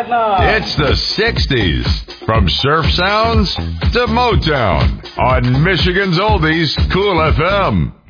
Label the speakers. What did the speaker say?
Speaker 1: It's the 60s. From surf sounds to Motown on Michigan's Oldies, Cool FM.